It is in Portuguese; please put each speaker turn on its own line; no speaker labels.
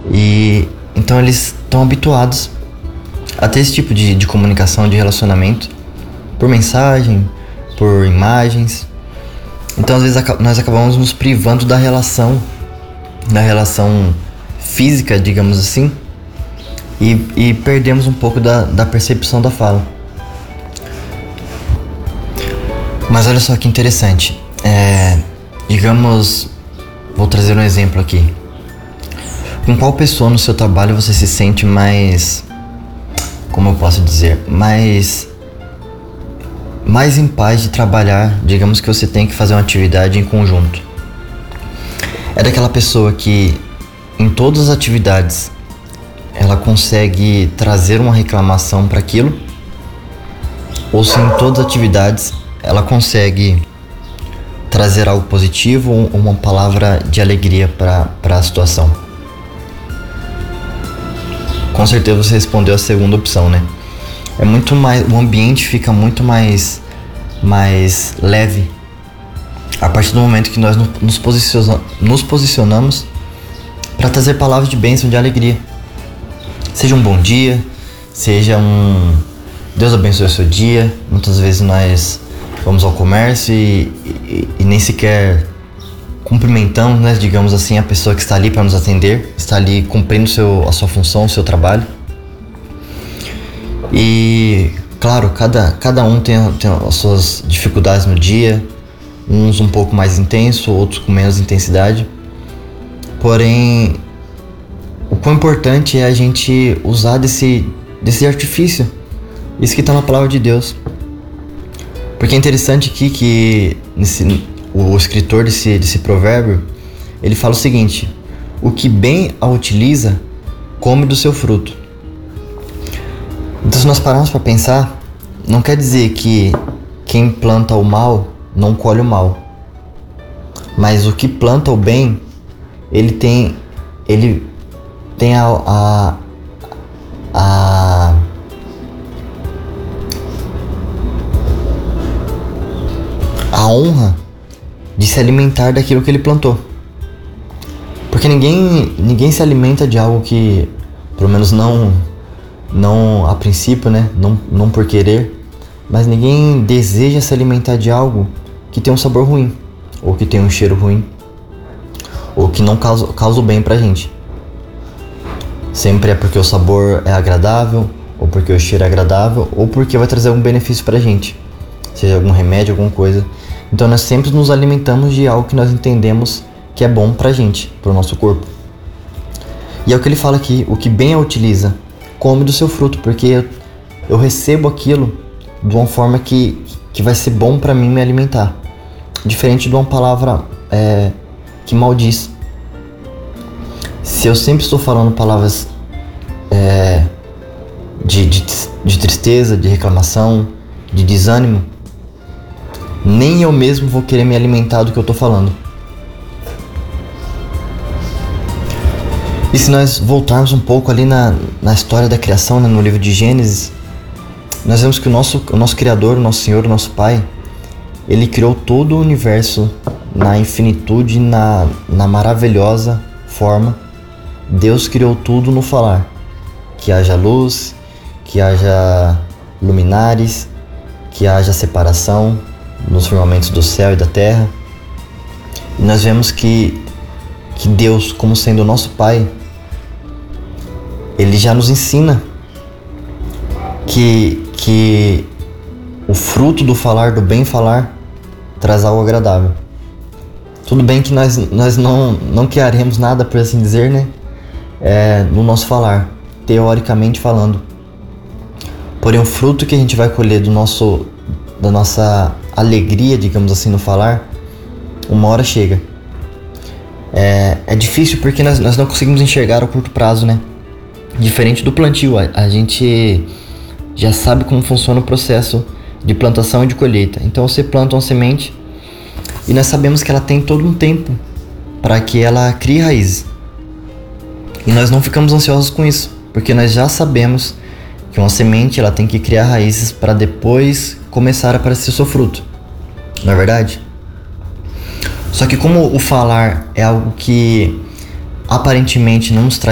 E então eles estão habituados a ter esse tipo de comunicação, de relacionamento, por mensagem, por imagens. Então às vezes nós acabamos nos privando da relação física, digamos assim, e perdemos um pouco da percepção da fala. Mas olha só que interessante, digamos, vou trazer um exemplo aqui. Com qual pessoa no seu trabalho você se sente mais, como eu posso dizer, mais em paz de trabalhar? Digamos que você tem que fazer uma atividade em conjunto. É daquela pessoa que em todas as atividades ela consegue trazer uma reclamação para aquilo? Ou se em todas as atividades ela consegue trazer algo positivo ou uma palavra de alegria para a situação? Com certeza você respondeu a segunda opção, né? É muito mais, o ambiente fica muito mais leve a partir do momento que nós nos posicionamos para trazer palavras de bênção, de alegria. Seja um bom dia, seja um Deus abençoe o seu dia. Muitas vezes nós vamos ao comércio e nem sequer cumprimentamos, né, digamos assim, a pessoa que está ali para nos atender, está ali cumprindo a sua função, o seu trabalho. E claro, cada um tem as suas dificuldades no dia, uns um pouco mais intenso, outros com menos intensidade. Porém, o quão importante é a gente usar desse artifício, isso que está na palavra de Deus. Porque é interessante aqui que o escritor desse provérbio, ele fala o seguinte: o que bem a utiliza, come do seu fruto. Então, se nós pararmos para pensar, não quer dizer que quem planta o mal não colhe o mal, mas o que planta o bem, ele tem a honra de se alimentar daquilo que ele plantou. Porque ninguém se alimenta de algo que, pelo menos não a princípio, né? Não por querer, mas ninguém deseja se alimentar de algo que tem um sabor ruim, ou que tem um cheiro ruim, ou que não causa o bem pra gente. Sempre é porque o sabor é agradável, ou porque o cheiro é agradável, ou porque vai trazer algum benefício pra gente, seja algum remédio, alguma coisa. Então nós sempre nos alimentamos de algo que nós entendemos que é bom pra gente, pro nosso corpo. E é o que ele fala aqui: o que bem a utiliza, come do seu fruto, porque eu recebo aquilo de uma forma que vai ser bom pra mim me alimentar, diferente de uma palavra que maldiz. Se eu sempre estou falando palavras de tristeza, de reclamação, de desânimo, nem eu mesmo vou querer me alimentar do que eu estou falando. E se nós voltarmos um pouco ali na história da criação, né, no livro de Gênesis, nós vemos que o nosso Criador, o nosso Senhor, o nosso Pai, Ele criou todo o universo na infinitude, na maravilhosa forma. Deus criou tudo no falar. Que haja luz, que haja luminares, que haja separação nos firmamentos do céu e da terra. E nós vemos que Deus, como sendo o nosso Pai, Ele já nos ensina que o fruto do falar, do bem falar, traz algo agradável. Tudo bem que nós não criaremos nada, por assim dizer, né? No nosso falar, teoricamente falando. Porém, o fruto que a gente vai colher da nossa alegria, digamos assim, no falar, uma hora chega. É difícil porque nós não conseguimos enxergar a curto prazo, né? Diferente do plantio, a gente já sabe como funciona o processo de plantação e de colheita. Então você planta uma semente e nós sabemos que ela tem todo um tempo para que ela crie raízes. E nós não ficamos ansiosos com isso, porque nós já sabemos que uma semente ela tem que criar raízes para depois começar a aparecer seu fruto. Não é verdade? Só que como o falar é algo que aparentemente não nos traz